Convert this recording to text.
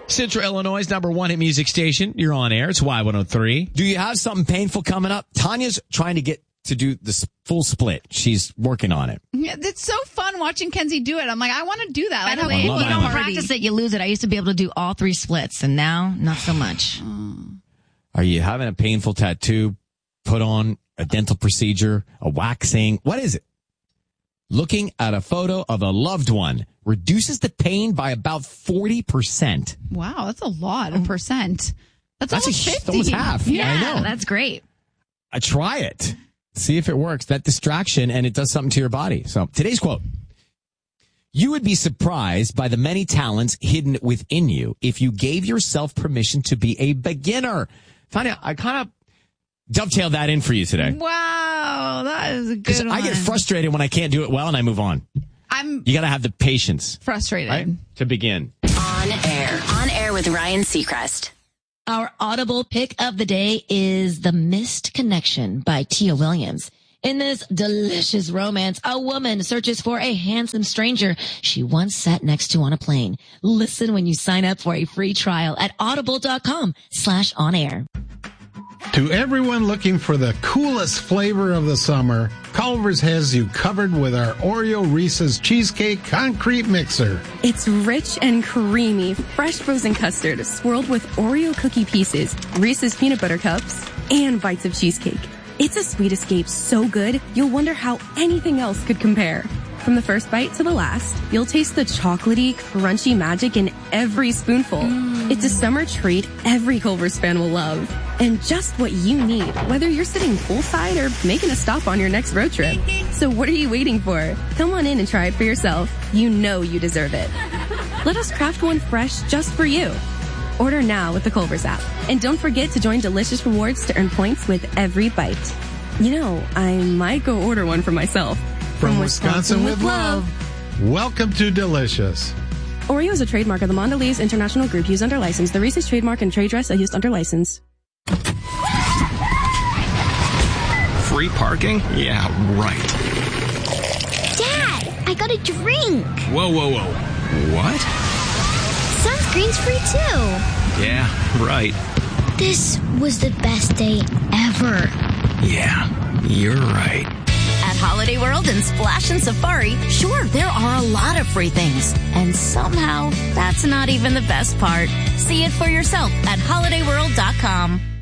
Central Illinois' #1 hit music station. You're on air. It's Y103. Do you have something painful coming up? Tanya's trying to get to do the full split. She's working on it. Yeah, it's so fun watching Kenzie do it. I'm like, I want to do that. By the way, if you don't practice it, you lose it. I used to be able to do all 3 splits, and now not so much. Are you having a painful tattoo put on, a dental procedure, a waxing? What is it? Looking at a photo of a loved one reduces the pain by about 40%. Wow, that's a lot of percent. That's almost 50. Almost half. Yeah, I know. that's great. Try it. See if it works. That distraction, and it does something to your body. So today's quote. You would be surprised by the many talents hidden within you if you gave yourself permission to be a beginner. Tanya, I kind of dovetailed that in for you today. Wow, that is a good one. I get frustrated when I can't do it well, and I move on. You got to have the patience. Frustrated. Right? To begin. On air with Ryan Seacrest. Our Audible pick of the day is The Missed Connection by Tia Williams. In this delicious romance, a woman searches for a handsome stranger she once sat next to on a plane. Listen when you sign up for a free trial at audible.com/onair. To everyone looking for the coolest flavor of the summer, Culver's has you covered with our Oreo Reese's Cheesecake Concrete Mixer. It's rich and creamy, fresh frozen custard swirled with Oreo cookie pieces, Reese's peanut butter cups, and bites of cheesecake. It's a sweet escape so good, you'll wonder how anything else could compare. From the first bite to the last, you'll taste the chocolatey, crunchy magic in every spoonful. It's a summer treat every Culver's fan will love. And just what you need, whether you're sitting poolside or making a stop on your next road trip. So what are you waiting for? Come on in and try it for yourself. You know you deserve it. Let us craft one fresh just for you. Order now with the Culver's app. And don't forget to join Delicious Rewards to earn points with every bite. You know, I might go order one for myself. From Wisconsin with love. Welcome to Delicious. Oreo is a trademark of the Mondelez International Group used under license. The Reese's trademark and trade dress are used under license. Free parking? Yeah, right. Dad, I got a drink. Whoa. What? Sunscreen's free too. Yeah, right. This was the best day ever. Yeah, you're right. At Holiday World and Splash and Safari, sure, there are a lot of free things. And somehow, that's not even the best part. See it for yourself at holidayworld.com.